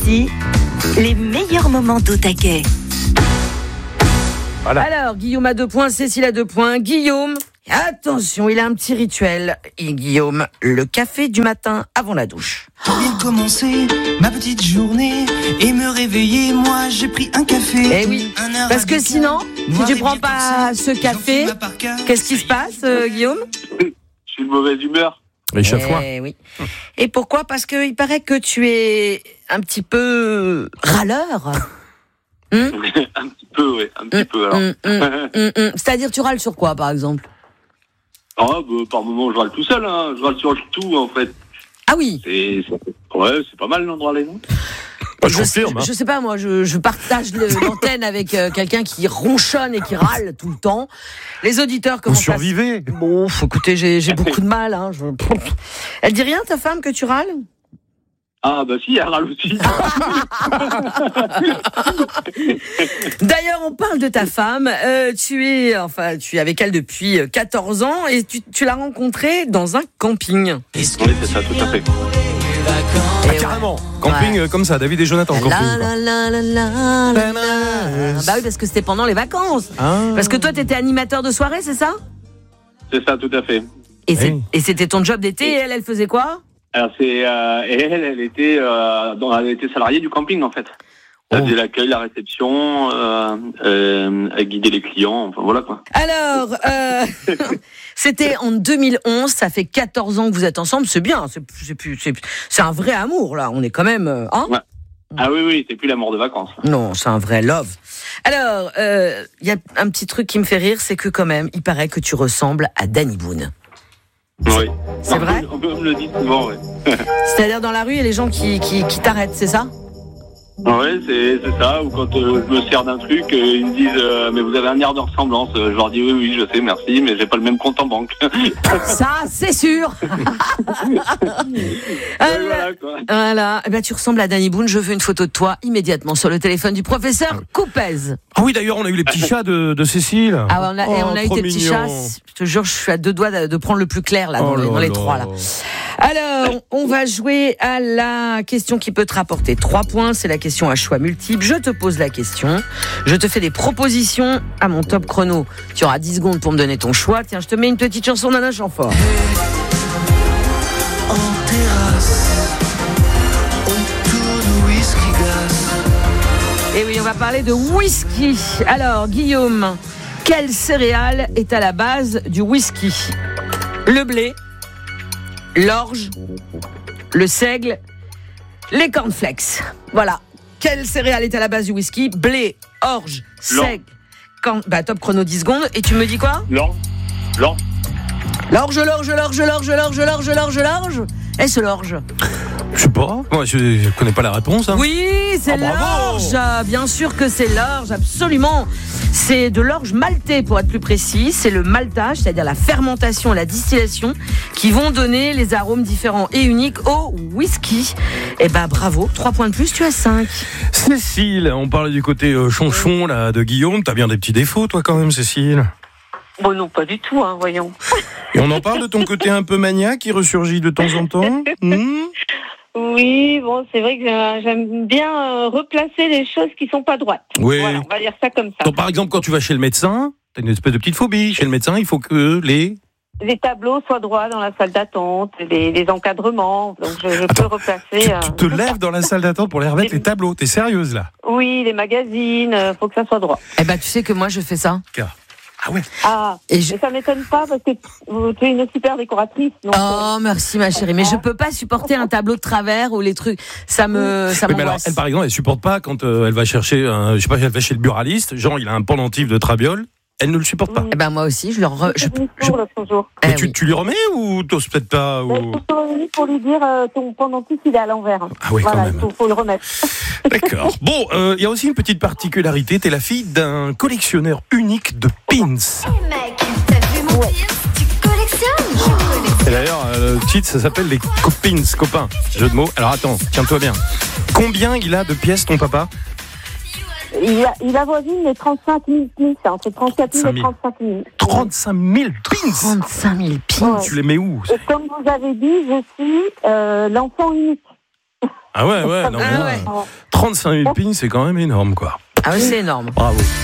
Voici les meilleurs moments d'Au Taquet. Voilà. Alors, Guillaume a 2 points, Cécile a 2 points. Guillaume, attention, il a un petit rituel. Et Guillaume, le café du matin avant la douche. Pour bien commencer ma petite journée et me réveiller, moi j'ai pris un café. Eh oui, parce que sinon, si tu prends pas ce café, qu'est-ce qui se passe, Guillaume ? Je suis de mauvaise humeur. L'échafouin. Eh oui. Et pourquoi ? Parce qu'il paraît que tu es un petit peu râleur. Un petit peu, oui. Un petit peu, alors. C'est-à-dire, tu râles sur quoi, par exemple ? Par moment, je râle tout seul, hein. Je râle sur tout, en fait. Ah oui. C'est pas mal, non, de râler, non ? Je confirme. Je sais pas, moi, je partage l'antenne avec quelqu'un qui ronchonne et qui râle tout le temps. Les auditeurs Vous commencent survivez. Bon, écoutez, j'ai beaucoup de mal. Hein. Elle dit rien, ta femme, que tu râles ? Ah, bah si, elle râle aussi. D'ailleurs, on parle de ta femme. Tu es avec elle depuis 14 ans et tu l'as rencontrée dans un camping. Oui, c'est ça, tout à fait. Ah, carrément. Camping comme ça, David et Jonathan. Camping. Bah oui, parce que c'était pendant les vacances. Parce que toi, t'étais animateur de soirée, c'est ça ? C'est ça, tout à fait. Et c'était ton job d'été et elle faisait quoi ? Alors, elle était salariée du camping, en fait. Elle faisait l'accueil, la réception, elle guidait les clients, enfin voilà quoi. Alors, c'était en 2011, ça fait 14 ans que vous êtes ensemble, c'est bien, c'est un vrai amour là, on est quand même... Ouais. Ah oui, c'est plus l'amour de vacances. Non, c'est un vrai love. Alors, il y a un petit truc qui me fait rire, c'est que quand même, il paraît que tu ressembles à Danny Boone. Oui. C'est vrai ? On me le dit souvent, oui. C'est-à-dire dans la rue, il y a les gens qui t'arrêtent, c'est ça ? Ouais, c'est ça. Ou quand je me sers d'un truc, ils me disent mais vous avez un air de ressemblance. Je leur dis oui, je sais, merci, mais j'ai pas le même compte en banque. Ça, c'est sûr. Voilà quoi. Voilà. Eh ben, tu ressembles à Danny Boone. Je veux une photo de toi immédiatement sur le téléphone du professeur Coupez. Ah oui, d'ailleurs, on a eu les petits chats de Cécile. Ah ouais, on a eu tes petits chats. Je te jure, je suis à 2 doigts de prendre le plus clair là, dans les 3 là. Alors, on va jouer à la question qui peut te rapporter 3 points. C'est la question à choix multiples. Je te pose la question. Je te fais des propositions à mon top chrono. Tu auras 10 secondes pour me donner ton choix. Tiens, je te mets une petite chanson d'Alain Chamfort. En terrasse, on tourne whisky glace. Et oui, on va parler de whisky. Alors, Guillaume, quelle céréale est à la base du whisky ? Le blé, l'orge, le seigle, les cornflakes. Voilà. Quelle céréale est à la base du whisky ? Blé, orge, seigle, top chrono 10 secondes. Et tu me dis quoi ? L'orge. L'orge. Est-ce l'orge ? Je sais pas. Moi, je connais pas la réponse. Hein. Oui, c'est l'orge. Bien sûr que c'est l'orge, absolument. C'est de l'orge maltée, pour être plus précis. C'est le maltage, c'est-à-dire la fermentation et la distillation, qui vont donner les arômes différents et uniques au whisky. Eh ben, bravo. 3 points de plus, tu as 5. Cécile, on parlait du côté chonchon là, de Guillaume. T'as bien des petits défauts, toi, quand même, Cécile ? Bon, non, pas du tout, hein, voyons. Et on en parle de ton côté un peu maniaque qui ressurgit de temps en temps. Oui, bon, c'est vrai que j'aime bien replacer les choses qui sont pas droites. Oui. Voilà, on va dire ça comme ça. Donc, par exemple, quand tu vas chez le médecin, t'as une espèce de petite phobie. Chez le médecin, il faut que les tableaux soient droits dans la salle d'attente, les encadrements. Donc, je peux replacer. Tu te lèves dans la salle d'attente pour les remettre les tableaux. T'es sérieuse, là ? Oui, les magazines, faut que ça soit droit. Eh ben, tu sais que moi, je fais ça. Ah ouais. Ah, et ça m'étonne pas parce que tu es une super décoratrice. Donc, merci ma chérie, mais je peux pas supporter un tableau de travers ou les trucs, ça m'angoisse. Mais alors, elle par exemple, elle supporte pas quand elle va chercher, elle va chez le buraliste, genre il a un pendentif de trabiole, elle ne le supporte pas. Eh ben moi aussi, je Mais tu lui remets ou t'oses peut-être pas ou... Pour lui dire ton pendentif il est à l'envers. Ah oui, voilà, quand même. Faut le remettre. D'accord. Bon, il y a aussi une petite particularité. T'es la fille d'un collectionneur unique de pins. Hey mec, t'as vu mon pins ? Tu collectionnes ? Et d'ailleurs, le titre, ça s'appelle les copins, copains. Jeu de mots. Alors attends, tiens-toi bien. Combien il a de pièces, ton papa ? Il avoisine les 35 000 pins, entre 34 000 et 35 000. 35 000 pins ? 35 000 pins. Ouais. Tu les mets où ? Et comme vous avez dit, je suis l'enfant unique. Ah ouais, non, mais là, 35 000 pins, c'est quand même énorme, quoi. Ah ouais, c'est énorme. Bravo.